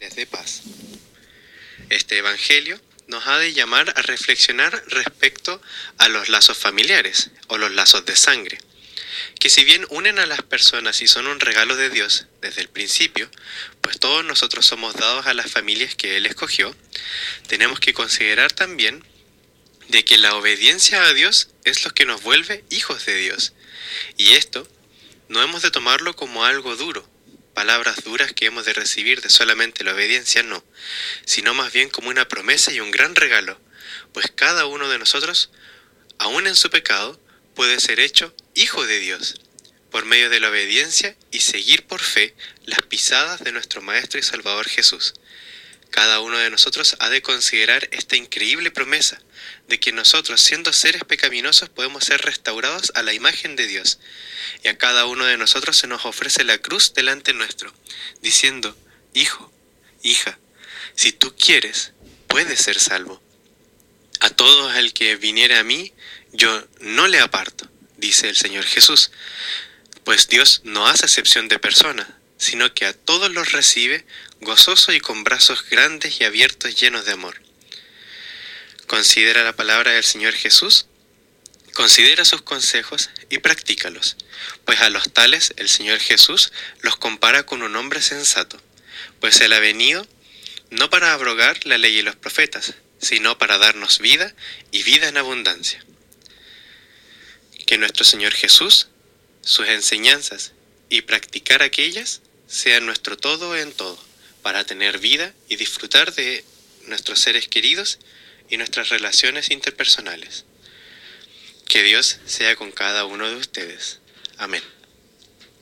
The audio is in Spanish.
de paz. Este Evangelio nos ha de llamar a reflexionar respecto a los lazos familiares o los lazos de sangre, que si bien unen a las personas y son un regalo de Dios desde el principio, pues todos nosotros somos dados a las familias que Él escogió, tenemos que considerar también de que la obediencia a Dios es lo que nos vuelve hijos de Dios. Y esto no hemos de tomarlo como algo duro, palabras duras que hemos de recibir de solamente la obediencia, no, sino más bien como una promesa y un gran regalo, pues cada uno de nosotros, aun en su pecado, puede ser hecho hijo de Dios, por medio de la obediencia y seguir por fe las pisadas de nuestro Maestro y Salvador Jesús. Cada uno de nosotros ha de considerar esta increíble promesa de que nosotros, siendo seres pecaminosos, podemos ser restaurados a la imagen de Dios. Y a cada uno de nosotros se nos ofrece la cruz delante nuestro, diciendo: hijo, hija, si tú quieres, puedes ser salvo. A todo el que viniere a mí, yo no le aparto, dice el Señor Jesús, pues Dios no hace acepción de personas, sino que a todos los recibe gozoso y con brazos grandes y abiertos llenos de amor. Considera la palabra del Señor Jesús, considera sus consejos y practícalos, pues a los tales el Señor Jesús los compara con un hombre sensato, pues Él ha venido no para abrogar la ley y los profetas, sino para darnos vida y vida en abundancia. Que nuestro Señor Jesús, sus enseñanzas y practicar aquellas sean nuestro todo en todo, para tener vida y disfrutar de nuestros seres queridos y nuestras relaciones interpersonales. Que Dios sea con cada uno de ustedes. Amén.